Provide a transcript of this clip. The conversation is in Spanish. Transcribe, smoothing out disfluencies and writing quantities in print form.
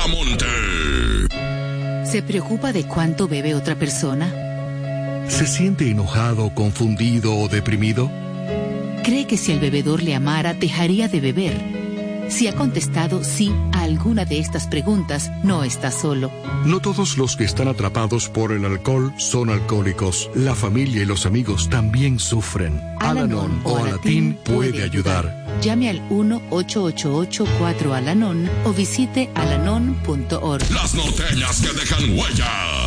Bracamonte. ¿Se preocupa de cuánto bebe otra persona? ¿Se siente enojado, confundido o deprimido? ¿Cree que si el bebedor le amara, dejaría de beber? Si ha contestado sí a alguna de estas preguntas, no está solo. No todos los que están atrapados por el alcohol son alcohólicos. La familia y los amigos también sufren. Al-Anon o Alatín puede ayudar. Llame al 1-888-4-ALANON o visite alanon.org. Las norteñas que dejan huella.